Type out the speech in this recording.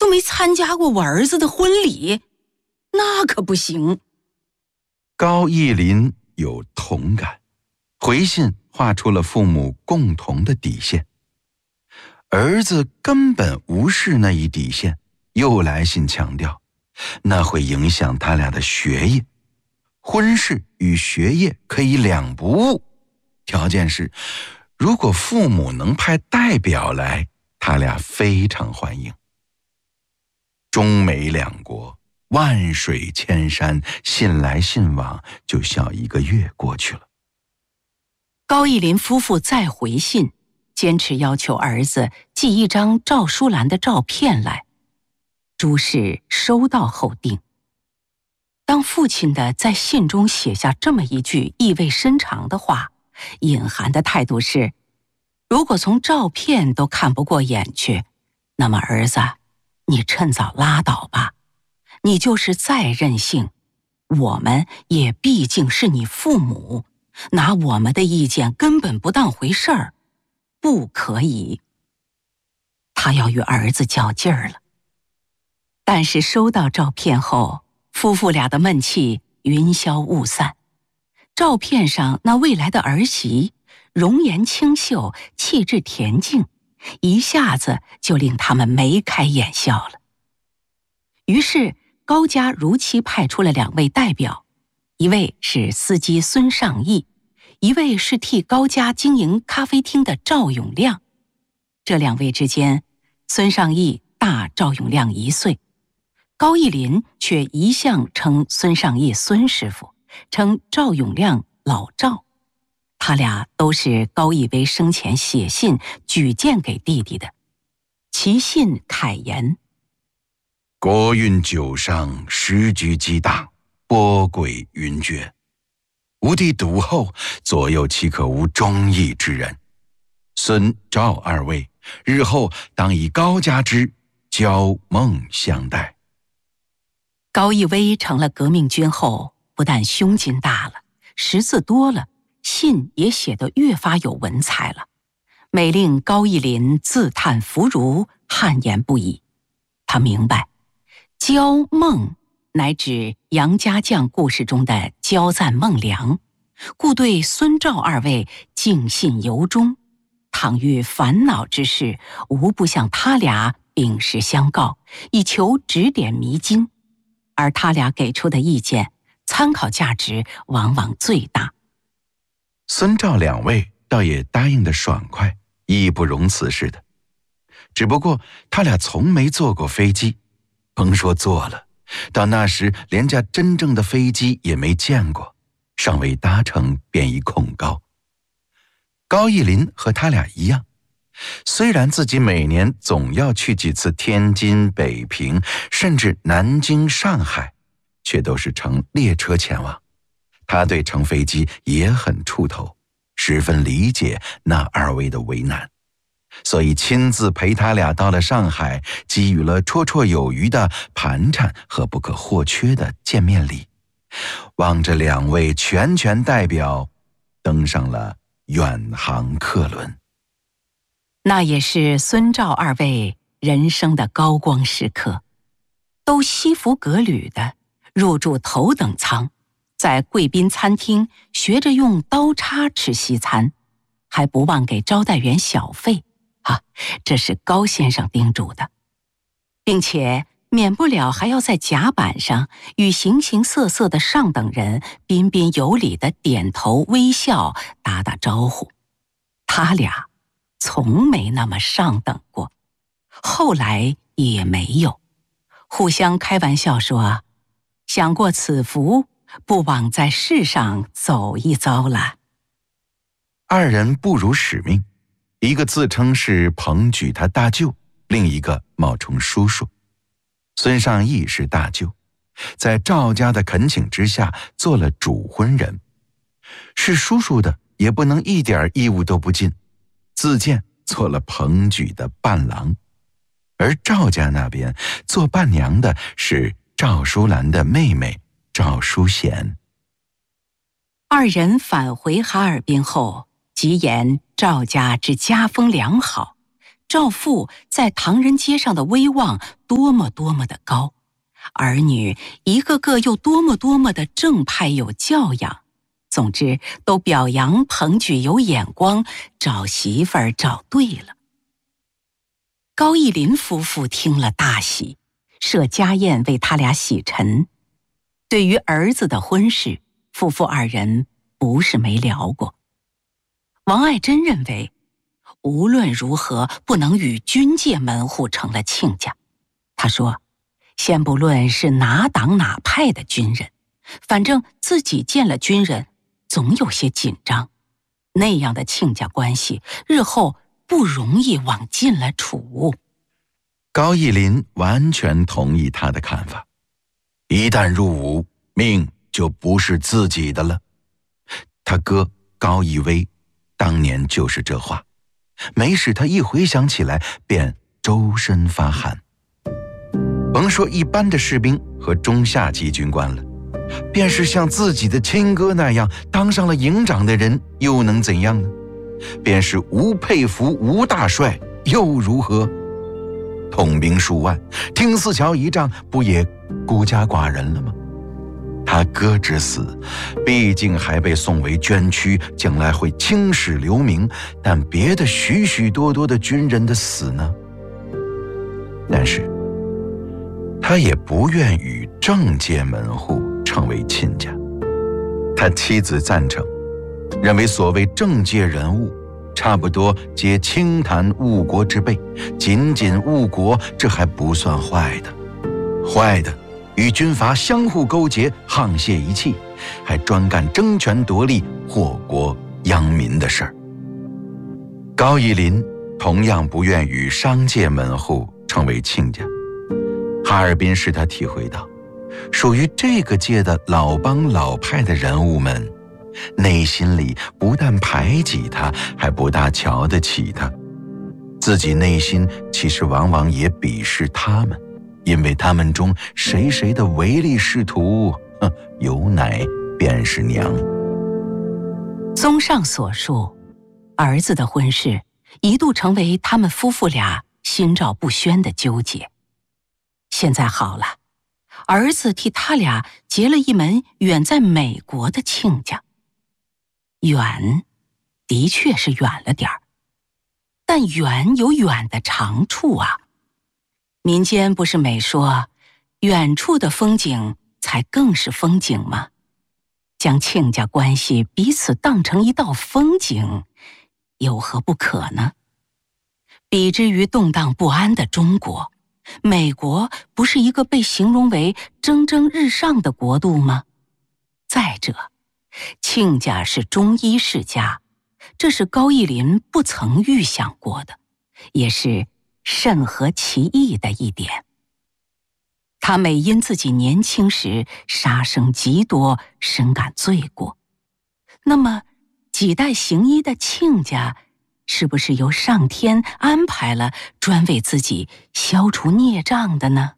都没参加过我儿子的婚礼，那可不行。 高义林有同感，回信画出了父母共同的底线。儿子根本无视那一底线，又来信强调，那会影响他俩的学业。婚事与学业可以两不误，条件是，如果父母能派代表来，他俩非常欢迎。中美两国万水千山，信来信往，就小1个月过去了。 高义林夫妇再回信，坚持要求儿子寄一张赵淑兰的照片来。朱氏收到后定。当父亲的在信中写下这么一句意味深长的话，隐含的态度是，如果从照片都看不过眼去，那么儿子，你趁早拉倒吧。你就是再任性，我们也毕竟是你父母，拿我们的意见根本不当回事儿，不可以。他要与儿子较劲儿了。但是收到照片后，夫妇俩的闷气云消雾散。照片上那未来的儿媳，容颜清秀，气质恬静，一下子就令他们眉开眼笑了。于是高家如期派出了2位代表，一位是司机孙尚义，一位是替高家经营咖啡厅的赵永亮。这2位之间，孙尚义大赵永亮1岁，高义林却一向称孙尚义孙师傅，称赵永亮老赵。他俩都是高义威生前写信举荐给弟弟的。其信慨言： 国运九上，时局激大，波诡云谲。吾弟笃厚，左右岂可无忠义之人？孙赵2位，日后当以高家之交梦相待。 高义威成了革命军后，不但胸襟大了，识字多了，信也写得越发有文采了，每令高义林自叹弗如，汗颜不已。他明白，交梦乃指杨家将故事中的交赞孟良，故对孙赵2位敬信由衷。倘遇烦恼之事，无不向他俩禀实相告，以求指点迷津。而他俩给出的意见，参考价值往往最大。 孙赵2位倒也答应得爽快，义不容辞似的。只不过他俩从没坐过飞机，甭说坐了，到那时连架真正的飞机也没见过，尚未搭乘便已恐高。高义林和他俩一样，虽然自己每年总要去几次天津、北平，甚至南京、上海，却都是乘列车前往。他对乘飞机也很怵头，十分理解那2位的为难，所以亲自陪他俩到了上海，给予了绰绰有余的盘缠和不可或缺的见面礼。望着2位全权代表登上了远航客轮。 那也是孙赵2位人生的高光时刻，都西服革履的入住头等舱，在贵宾餐厅学着用刀叉吃西餐，还不忘给招待员小费这是高先生叮嘱的，并且免不了还要在甲板上与形形色色的上等人彬彬有礼的点头微笑，打打招呼。他俩从没那么上等过，后来也没有，互相开玩笑说，享过此福，不枉在世上走一遭了。 2人不辱使命，一个自称是彭举他大舅，另一个冒充叔叔。孙尚义是大舅，在赵家的恳请之下做了主婚人，是叔叔的也不能一点义务都不尽，自荐做了彭举的伴郎。而赵家那边做伴娘的是赵淑兰的妹妹赵淑贤。 2人返回哈尔滨后，极言赵家之家风良好， 赵父在唐人街上的威望多么的高，儿女一个个又多么的正派有教养，总之都表扬彭举有眼光，找媳妇儿找对了。高义林夫妇听了大喜，设家宴为他俩洗尘。对于儿子的婚事，夫妇二人不是没聊过。王爱珍认为，无论如何不能与军界门户成了亲家。他说，先不论是哪党哪派的军人，反正自己见了军人，总有些紧张。那样的亲家关系，日后不容易往近了处。 高义林完全同意他的看法。一旦入伍，命就不是自己的了。他哥高义威当年就是这话，没使他一回想起来便周身发汗。甭说一般的士兵和中下级军官了，便是像自己的亲哥那样当上了营长的人，又能怎样呢？便是吴佩孚吴大帅又如何？统兵数万，听四桥一仗，不也孤家寡人了吗？他哥之死，毕竟还被送为捐躯，将来会青史留名，但别的许许多多的军人的死呢？但是他也不愿与政界门户成为亲家。他妻子赞成，认为所谓政界人物差不多皆清谈误国之辈，仅仅误国，这还不算坏的。坏的与军阀相互勾结，沆瀣一气，还专干争权夺利、祸国殃民的事儿。高义林同样不愿与商界门户成为亲家。哈尔滨使他体会到，属于这个界的老帮老派的人物们，内心里不但排挤他，还不大瞧得起他。自己内心其实往往也鄙视他们，因为他们中谁的唯利是图，有奶便是娘。 综上所述，儿子的婚事一度成为他们夫妇俩心照不宣的纠结。现在好了，儿子替他俩结了一门远在美国的亲家。远，的确是远了点儿，但远有远的长处啊。民间不是美说，远处的风景才更是风景吗？将亲家关系彼此当成一道风景，有何不可呢？比之于动荡不安的中国，美国不是一个被形容为蒸蒸日上的国度吗？再者，亲家是中医世家，这是高义林不曾预想过的，也是甚合其意的一点。他每因自己年轻时杀生极多，深感罪过。那么，几代行医的亲家，是不是由上天安排了专为自己消除孽障的呢？